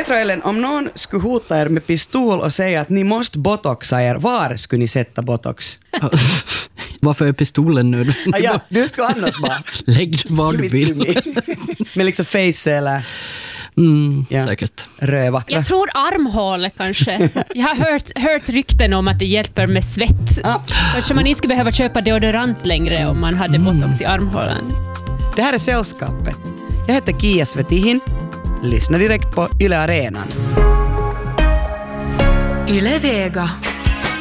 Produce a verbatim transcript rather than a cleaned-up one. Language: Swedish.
Petra och Ellen, om någon skulle hota er med pistol och säga att ni måste botoxa er, var skulle ni sätta botox? Varför är pistolen nu? Ah, ja, du skulle annars bara... Lägg var du vill. Med liksom face eller... Mm, ja. Säkert. Röva. Jag tror armhål kanske. Jag har hört, hört rykten om att det hjälper med svett. Ah. Kanske man inte skulle behöva köpa deodorant längre om man hade botox i armhålan. Det här är Sällskapet. Jag heter Kia Svetihin. Lyssna direkt på Yle Arenan. Yle Vega.